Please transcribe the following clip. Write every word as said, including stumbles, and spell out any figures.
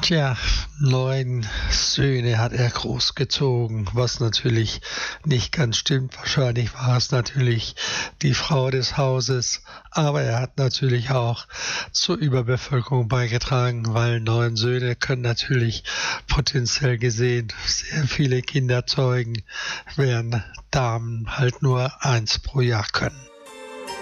Tja, neun Söhne hat er großgezogen, was natürlich nicht ganz stimmt. Wahrscheinlich war es natürlich die Frau des Hauses, aber er hat natürlich auch zur Überbevölkerung beigetragen, weil neun Söhne können natürlich potenziell gesehen sehr viele Kinder zeugen, während Damen halt nur eins pro Jahr können.